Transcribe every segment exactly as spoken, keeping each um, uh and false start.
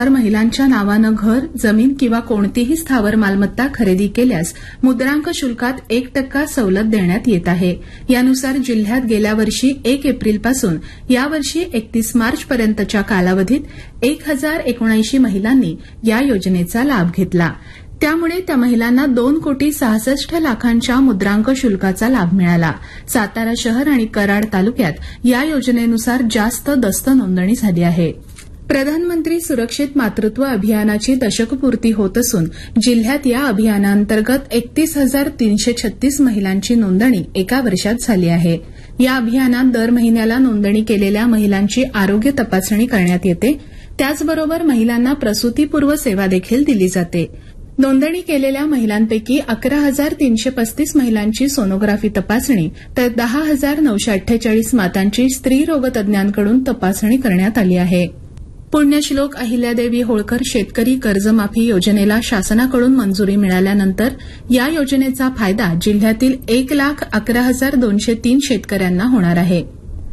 महिलांच्या नावानं घर, जमीन किंवा कोणतीही स्थावर मालमत्ता खरेदी केल्यास मुद्रांक शुल्कात एक टक्का सवलत देण्यात येत आहे. यानुसार जिल्ह्यात गेल्या वर्षी एक एप्रिलपासून यावर्षी एकतीस मार्चपर्यंतच्या कालावधीत एक हजार एकोणऐंशी महिलांनी या योजनेचा लाभ घेतला. त्यामुळे त्या महिलांना दोन कोटी सहासष्ट लाखांच्या मुद्रांक शुल्काचा लाभ मिळाला. सातारा शहर आणि कराड तालुक्यात या योजनेनुसार जास्त दस्त नोंदणी झाली आहे. प्रधानमंत्री सुरक्षित मातृत्व अभियानाची दशकपूर्ती होत असून जिल्ह्यात या अभियानांतर्गत एकतीस हजार तीनशे छत्तीस महिलांची नोंदणी एका वर्षात झाली आहे. या अभियानात दर महिन्याला नोंदणी केलेल्या महिलांची आरोग्य तपासणी करण्यात येते. त्याचबरोबर महिलांना प्रसूतीपूर्व सेवा देखील दिली जाते. नोंदणी केलेल्या महिलांपैकी अकरा हजार तीनशे पस्तीस महिलांची सोनोग्राफी तपासणी तर दहा हजार नऊशे अठ्ठेचाळीस मातांची स्त्रीरोग तज्ज्ञांकडून तपासणी करण्यात आली आहे. पुण्यश्लोक अहिल्यादेवी होळकर शेतकरी कर्जमाफी योजनेला शासनाकडून मंजुरी मिळाल्यानंतर या योजनेचा फायदा जिल्ह्यातील एक लाख अकरा हजार दोनशे तीन शेतकऱ्यांना होणार आहे.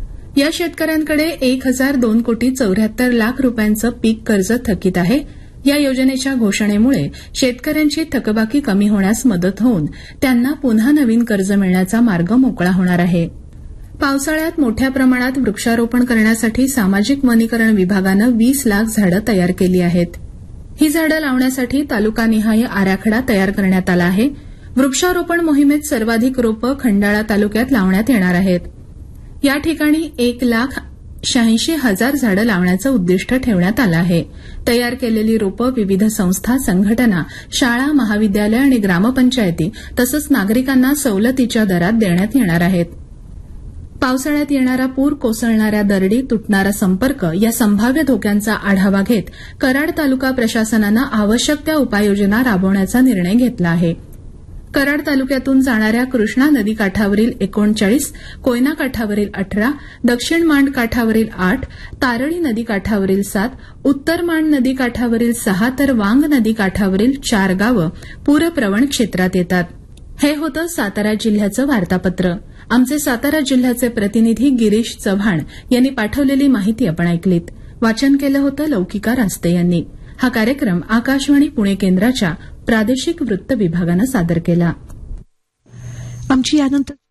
या शेतकऱ्यांकडे एक हजार दोन कोटी चौऱ्याहत्तर लाख रुपयांचं पीक कर्ज थकीत आहे. या योजनेच्या घोषणेमुळे शेतकऱ्यांची थकबाकी कमी होण्यास मदत होऊन त्यांना पुन्हा नवीन कर्ज मिळण्याचा मार्ग मोकळा होणार आहे. पावसाळ्यात मोठ्या प्रमाणात वृक्षारोपण करण्यासाठी सामाजिक वनीकरण विभागानं वीस लाख झाडं तयार केली आहेत. ही झाडं लावण्यासाठी तालुकानिहाय आराखडा तयार करण्यात आला आहे. वृक्षारोपण मोहिमेत सर्वाधिक रोपं खंडाळा तालुक्यात लावण्यात येणार आहेत. या ठिकाणी एक लाख शहाऐंशी हजार झाडं लावण्याचं उद्दिष्ट ठेवण्यात आलं आहे. तयार केलेली रोपं विविध संस्था, संघटना, शाळा, महाविद्यालय आणि ग्रामपंचायती तसंच नागरिकांना सवलतीच्या दरात देण्यात येणार आहेत. पावसाळ्यात येणारा पूर, कोसळणाऱ्या दरडी, तुटणारा संपर्क या संभाव्य धोक्यांचा आढावा घेत कराड तालुका प्रशासनानं आवश्यक त्या उपाययोजना राबवण्याचा निर्णय घेतला आहे. कराड तालुक्यातून जाणाऱ्या कृष्णा नदीकाठावरील एकोणचाळीस, कोयना काठावरील अठरा, दक्षिण मांड काठावरील आठ, तारळी नदीकाठावरील सात, उत्तर मांड नदीकाठावरील सहा तर वांग नदीकाठावरील चार गावं पूरप्रवण क्षेत्रात येतात. हे होतं सातारा जिल्ह्याचं वार्तापत्र. आमचे सातारा जिल्ह्याचे प्रतिनिधी गिरीश चव्हाण यांनी पाठवलेली माहिती आपण ऐकलीत. वाचन केलं होतं लौकिका रास्ते यांनी. हा कार्यक्रम आकाशवाणी पुणे केंद्राच्या प्रादेशिक वृत्त विभागानं सादर केला. आमची यानंतर